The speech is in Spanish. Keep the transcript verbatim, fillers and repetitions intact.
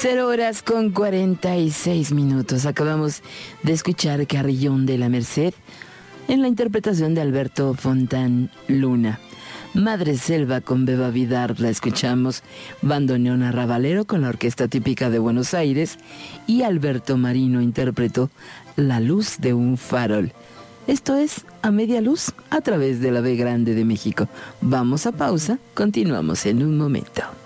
Cero horas con cuarenta y seis minutos. Acabamos de escuchar Carrillón de la Merced en la interpretación de Alberto Fontán Luna. Madre Selva con Beba Vidar la escuchamos. Bandoneón Arrabalero con la Orquesta Típica de Buenos Aires. Y Alberto Marino interpretó La Luz de un Farol. Esto es A Media Luz a través de la B Grande de México. Vamos a pausa, continuamos en un momento.